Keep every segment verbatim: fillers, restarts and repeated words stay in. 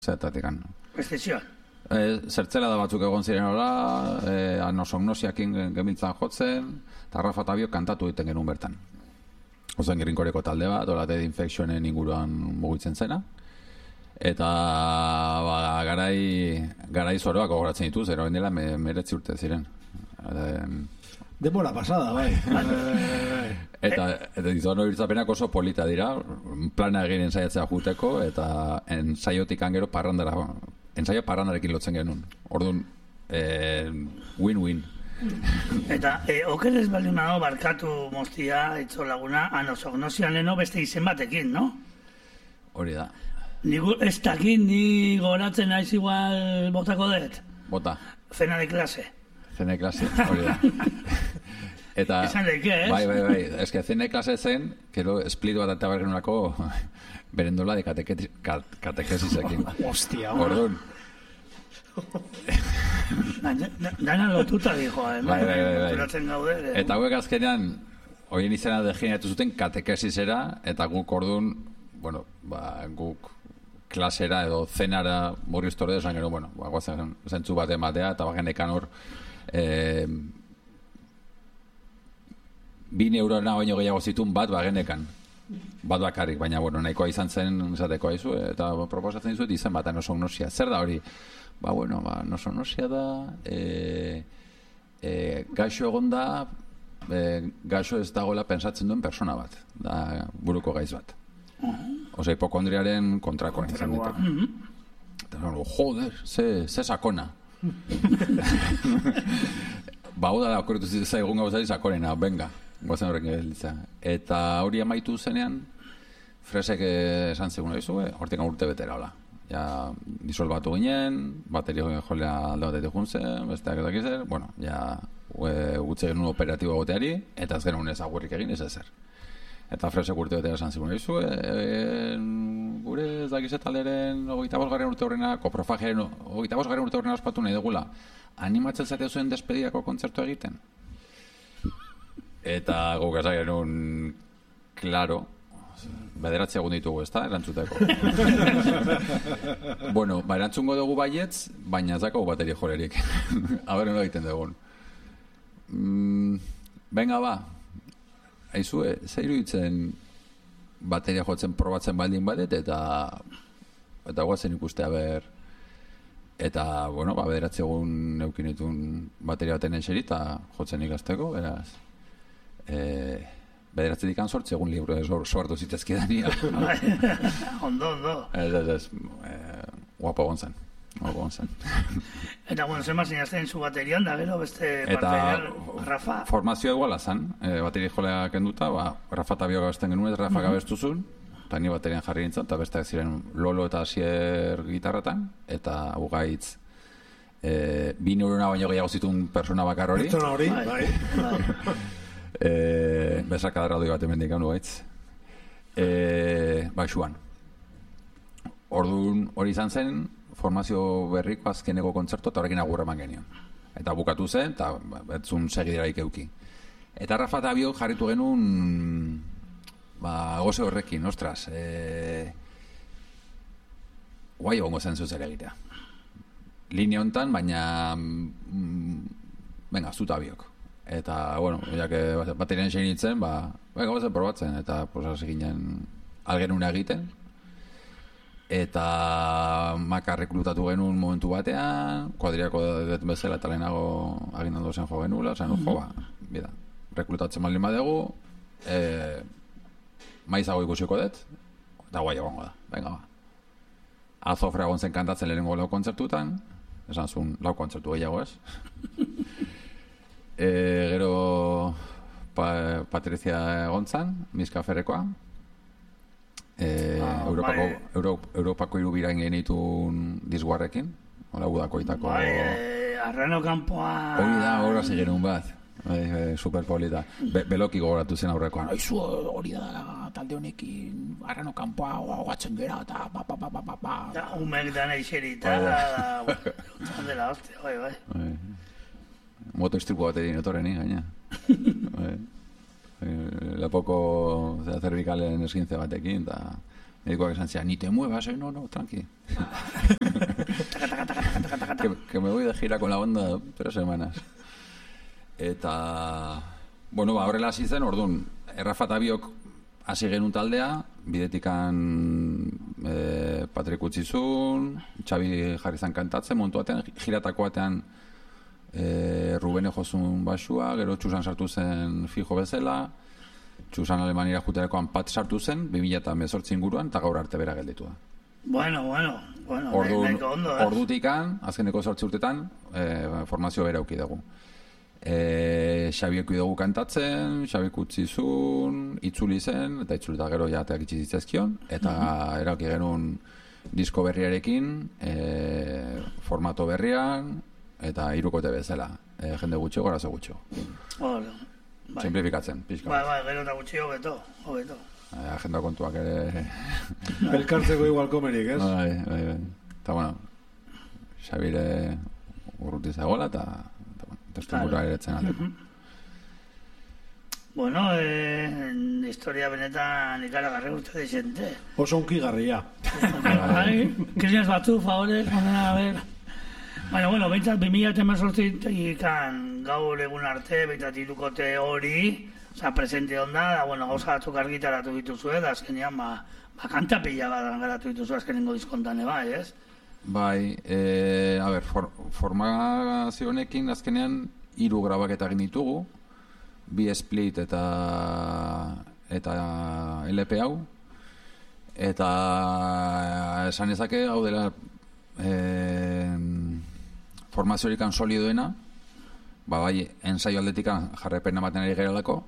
zertatikan. Prestizioan. E, zertzela da batzuk egon ziren hola, e, anosognosiakin gemiltzan jotzen, eta Rafa eta biok kantatu egiten genuen bertan. Ozen Grinkoreko talde bat, hola Dead Infectionen inguruan mugitzen zena. Eta ba, garai, garai zoroak gogoratzen ditu, zero dela me, meretzi urte ziren. E, Demora pasada, bai. Eta, eta dizono irtzapenak oso polita dira, plana egin ensaiatzea juteko, eta ensaiotik angero parrandara, ensaio parrandarekin lotzen genuen. Orduan, eh, win-win. Eta, e, okerez baldin badago barkatu moztia, etxo laguna, anosognosian leno beste izen batekin, no? Hori da. Ni ez dakit, ni goratzen naiz igual botako dut. Bota. Cena de klase. Cena de klase, hori da. Eta, esan leike, ez? Bai, bai, bai. Ez que cena de klase zen, gero esplit bat eta bargenunako berendola de katekesisekin. Hostia, Orduan. Dana lotuta dijo, eh? Bai, bai, bai, bai. Gaude, eta hauek azkenean, horien izena degeneratu zuten katekesisera, eta guk orduan, bueno, ba, guk klasera edo zenara murriztore desan gero, bueno, ba, guazen zentzu bat ematea, eta bagenekan hor, eh, bi neurona baino gehiago zitun bat bagenekan. Bat bakarrik, baina, bueno, nahikoa izan zen izateko aizu, eta proposatzen dizut izan bat anosognosia. Zer da hori? Ba, bueno, ba, anosognosia da, e, e, gaixo egon da, e, gaixo ez dagoela pensatzen duen persona bat, da buruko gaiz bat. Osa, hipokondriaren kontrakoa izan ditu. Eta, joder, ze, ze sakona. Ba, hau da, okorretu zaigun gauzari sakonena, venga. Guazen horren gelitza. Eta hori amaitu zenean, Fresek esan zegoen egizu, hortik urte betera, hola. Ja, disolbatu ginen, bateria jolea alde batetik juntzen, besteak edo egizer, bueno, ja, gutze genuen operatibo goteari, eta ez genuen ezagurrik egin, ez ezer. Eta Fresek urte betera esan zegoen egizu, e, gure ez dakizet alderen ogeita bosgarren urte horrena, koprofagiaren ogeita bosgarren urte horrena ospatu nahi dugula, animatzen zate zuen despedidako kontzertu egiten? Eta guk esan genuen, klaro, bederatzi egun ditugu, ez da, erantzuteko. Bueno, ba, erantzungo dugu baietz, baina ez dakagu bateria jolerik. Aber, no egiten dugun. Mm, venga, ba, aizue, zeiru ditzen bateria jotzen probatzen baldin badet, eta eta guazen ikustea ber. Eta, bueno, ba, bederatzi egun eukinitun bateria baten eseri, eta jotzen ikasteko, beraz. Eh, bederatzi dikan sortze egun libro sortu zitezkidania. Ondo, ondo. Ez, ez, ez, eh, guapo gontzen. Guapo gontzen. Eta, bueno, zenba zinazten zu baterian, da gero beste eta Rafa. Formazioa iguala zan, eh, bateria jolea kenduta, ba, Rafa eta biok abesten genuen, Rafa uh-huh. gabestuzun, eta ni baterian jarri nintzen, eta besteak ziren Lolo eta Asier gitarratan, eta Ugaitz eh, bi neurona baino gehiago zituen persona bakar hori. Pertsona hori, bai. Eh, besakadara doi bat emendik hau gaitz. Eh, baixuan. Orduan hori izan zen formazio berriko azkeneko kontzertu eta horrekin agurra eman genion. Eta bukatu zen, eta betzun segideraik euki. Eta Rafa eta biok jarritu genuen ba, goze horrekin, ostras, eh, guai egongo zen zuzera egitea. Linea hontan, baina mm, venga, zuta biok. Eta, bueno, ya que baterian egin nintzen, ba, venga, bazen probatzen, eta posaz eginen algenuna egiten. Eta Maka rekrutatu genuen momentu batean, kuadriako dut bezala eta lehenago agindando zen jo genula, zen, jo, ba, bida, rekrutatzen malin badegu, e, maizago ikusiko dut, eta guai egongo da, venga, ba. Azofra egon zen kantatzen lehenengo lau kontzertutan, esan zuen lau kontzertu gehiago ez. E, gero pa, Patricia Gontzan, Miska Ferrekoa, e, ah, Europako, bai. Europ, Europako irubira genitun dizguarrekin, hola udako itako. Bai, Arrano Kampoa. Hori da, horra zigenun bat, bai, bai, superpolita. Be, beloki gogoratu zen aurrekoan. Aizu hori da talde honekin, Arrano Kampoa guatzen gera, eta pa, pa, pa, pa, pa, pa. Da, umek dana iserita, da, dela hostia, bai, bai. Bai. Moto istripu bat egin otorreni, gaina. Lapoko cervicalen eskintze batekin, eta Medikoak esan zian, ni te muevas, eh? No, no, tranqui. que, que me voy de gira con la banda tres semanas. Eta, bueno, ba, horrela hasi zen, orduan, Errafa eta biok hasi genuen taldea, bidetikan e, Patrik utzizun, Xabi jarri zan kantatzen, montu batean, giratako batean e, Rubene jozun basua, gero Txusan sartu zen fijo bezala, Txusan Alemaniara juterakoan Pat sartu zen, bi mila hemezortzi inguruan, eta gaur arte bera gelditu da. Bueno, bueno, bueno, Ordu, nahiko ondo, eh? Ordutikan, azkeneko zortzi urtetan, e, formazio bera auki dugu. E, Xabiek dugu kantatzen, Xabiek utzizun, itzuli zen, eta itzuli eta gero jateak itxi zitzezkion, eta uh-huh. erauki genuen disko berriarekin, e, formato berrian, eta hirukote bezala, e, jende gutxo, gorazo gutxo. Bueno, bai. Simplifikatzen, pixka. Bai, bai, gero eta gutxi hobeto, hobeto. E, agenda kontuak ere... Elkartzeko igual komerik, ez? Bai, bai, bai. Eta, bueno, Xabire urruti zagoela, eta... Testimura eretzen aldeko. Bueno, eh, historia benetan ikaragarri urte dezente. Oso unkigarria. Bai, kriñas batzu, favorez, mondena, a ver. Baina, bueno, behintzat, bi mila hemezortzitik ikan gaur egun arte, behintzat irukote hori, oza, presente onda, da, bueno, gauza batzuk argitaratu dituzue, da, azkenean, ba, ba kanta pila bat garatu dituzue azkenengo diskontan, bai, ez? Bai, e, a ber, for, formazio honekin azkenean hiru grabaketa egin ditugu, bi split eta eta L P hau, eta esan ezake hau dela e, formazio horikan solidoena, ba bai, ensaio aldetikan jarrepen ematen ari gerelako,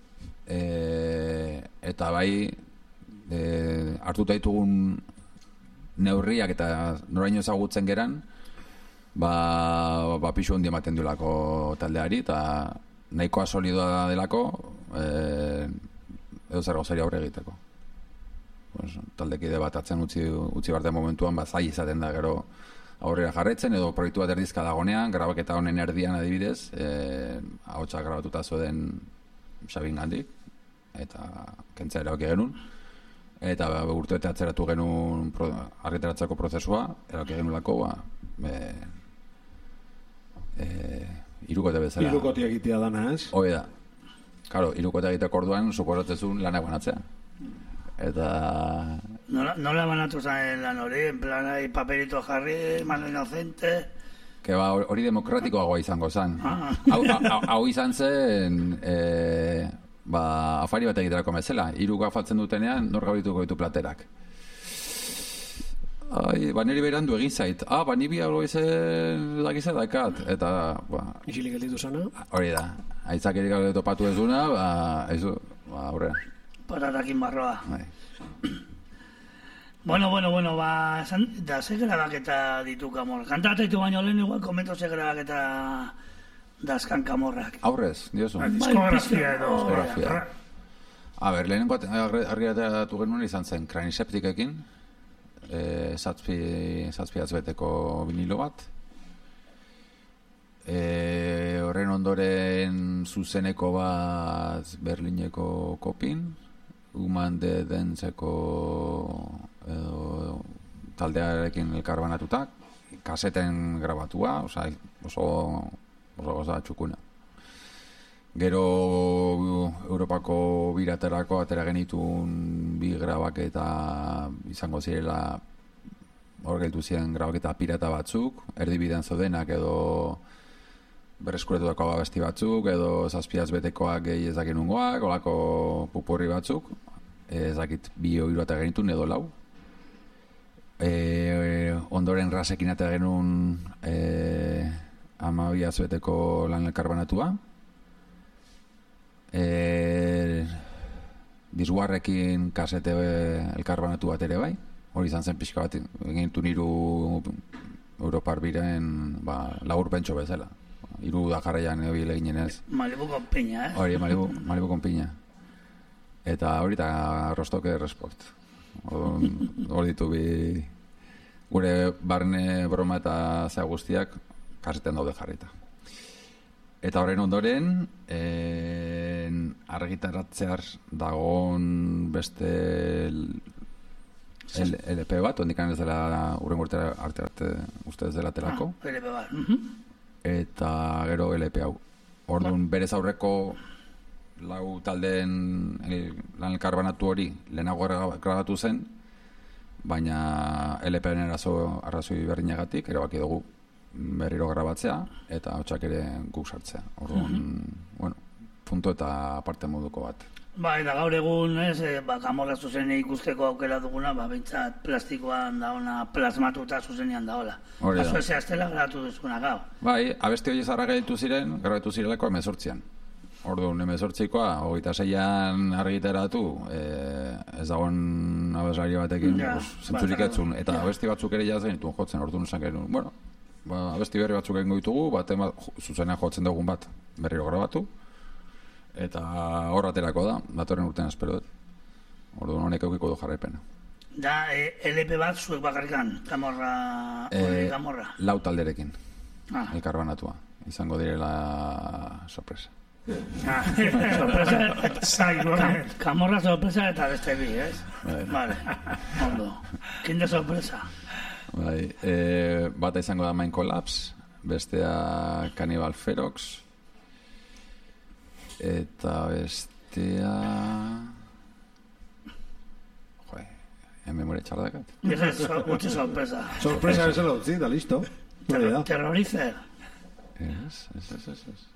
e, eta bai, e, hartuta ditugun neurriak eta noraino ezagutzen geran, ba, ba pixu hondi ematen duelako taldeari, eta nahikoa solidoa delako, e, edo zer gauzari aurre egiteko. Pues, taldekide bat atzen utzi, utzi barten momentuan, ba, zai izaten da gero aurrera jarretzen, edo proiektu bat erdizka dagonean, grabaketa honen erdian adibidez, e, ahotsak grabatuta zuen Xabin gandik, eta kentzea erabaki genuen. Eta ba, urte bete atzeratu genuen pro, argitaratzeko prozesua, erabaki genulako, ba, e, e, irukote bezala. Irukote egitea dana, ez? Hoi da. Karo, irukote egiteko orduan, suposatzezun lanak banatzea. Eta... Nola, nola banatu zen lan hori, en plan, hai paperito jarri, mano inocente... Que ba, hori demokratikoagoa izango zen. Ah. Hau, hau, hau izan zen... E, ba, afari bat egiterako bezala, hiru afaltzen dutenean, nor gaurituko ditu platerak. Ai, ba, niri berandu egin zait. Ah, ba, nibi hau izen dakize dakat. Eta, ba... Isilik gelditu zana. Hori da. Aitzak erik topatu ez duna, ba, ez du, ba, aurrera. Patatakin barroa. Bai. Bueno, bueno, bueno, ba, esan, da, ze grabaketa ditu kamor. Kantata ditu baino lehen igual, komento ze grabaketa dazkan kamorrak. Aurrez, diozu. Diskografia edo... Diskografia. A ber, lehenengo argiratatu genuen izan zen Kraniseptikekin, e, zazpi, zazpi azbeteko vinilo bat. E, horren ondoren zuzeneko bat Berlineko Kopin, Human de Dentzeko edo, taldearekin elkarbanatuta, kaseten grabatua, oza, oso, oso goza txukuna. Gero Europako biraterako atera genitun bi grabaketa izango zirela, hor geltu ziren grabaketa pirata batzuk, erdibidean zaudenak edo berreskuretutako abesti batzuk, edo zazpiaz betekoak gehi ezakin ungoak, olako pupurri batzuk, ezakit bi oiru atera genitun edo lau. E, ondoren rasekin atera genuen e, amabiaz beteko lan elkarbanatua. E, Disguarrekin kasete elkarbanatu bat ere bai, hori izan zen pixka bat egin du niru Europar biren ba, lagur pentso bezala, hiru da jarraian ebil eginen ez. Malibu con piña, eh? Hori, Malibu, Malibu con piña. Eta hori eta Rostoke Resport. Hori ditu bi gure barne broma eta zea guztiak kaseten daude jarrita. Eta horren ondoren, en, argitaratzear dagoen beste L P bat, ondikan ez dela urrengo urtera arte arte uste ez dela telako. Ah, L P bat. Eta gero L P hau. Orduan, berez aurreko lau taldeen el, lan elkarbanatu hori lehenago grabatu zen, baina L P-en erazo arrazoi berdinagatik erabaki dugu berriro grabatzea eta hotxak ere guk sartzea. Orduan, mm-hmm. bueno, punto eta aparte moduko bat. Ba, eta gaur egun, ez, e, ba, kamorra zuzen ikusteko aukera duguna, ba, bintzat plastikoan dauna plasmatuta zuzenean daola. Hori da. Azo eze aztela grabatu duzuna gau. Bai, abesti hori zarra gaitu ziren, grabatu zirelako emezortzian. Orduan, emezortzikoa, hogeita zeian argitaratu, e, ez dagoen abeslari batekin, ja, zentzurik etzun, eta ja. Abesti batzuk ere jazen dituen jotzen, orduan esan genuen, bueno, ba, abesti berri batzuk egingo ditugu, bat zuzenean jotzen dugun bat berriro grabatu, eta hor aterako da, datorren urtean espero dut. Orduan honek eukiko du jarraipena. Da, e, L P bat zuek bakarrikan, kamorra, e, kamorra? Lau talderekin, ah. elkarbanatua. Izango direla sorpresa. Ah, sorpresa, kamorra sorpresa eta beste bi, ez? Vale, ondo. Kinde sorpresa? Bai, e, bata izango da Mind Collapse, bestea Cannibal Ferox, eta bestea... Joe, en memoria txardakat. Ez ez, gutxi sorpresa. Sorpresa bezala utzi, da listo. Terrorizer. Ez, ez, ez, ez, ez.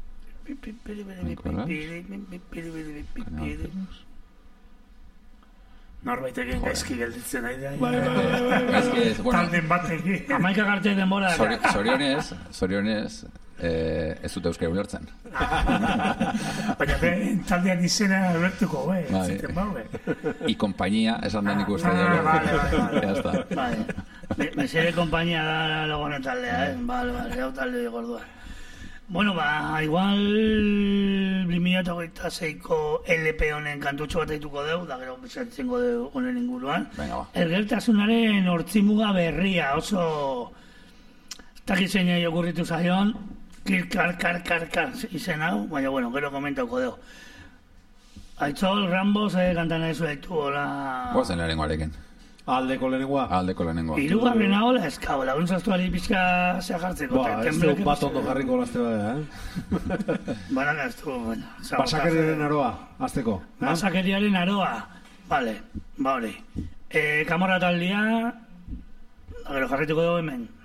Norbaitekin gaizki gelditzen nahi da. Talden batekin. Amaika garte denbora. Zorionez, zorionez, ez dute euskara ulertzen. Baina taldean izena ulertuko, ziten bau, I compañía, esan da nik uste. Ya está. Mesere compañía da logonen taldea, bale, bale, hau talde gordua. Bueno, ba, igual bi mila hogeita seiko L P honen kantutxo bat aituko deu, da gero bizartzengo deu honen inguruan. Elgertasunaren hortzimuga berria, oso takitzeina jokurritu zaion, kirkar, kar, kar, kar, izen hau, baina, bueno, gero komentauko deu. Aitzol, Rambo, ze kantan ezu haitu, hola... Boazen lehenengo arekin. Aldeko lehenengoa. Aldeko lehenengoa. Irugarren hola eskau, laguntzaztu ali pizka zea jartzeko. Ba, ez du bat ondo jarriko lazte bada, eh? Baina ez du, bueno. Basakeriaren aroa, azteko. Basakeriaren aroa, vale, ba hori. Kamorra taldea, gero jarrituko dugu hemen.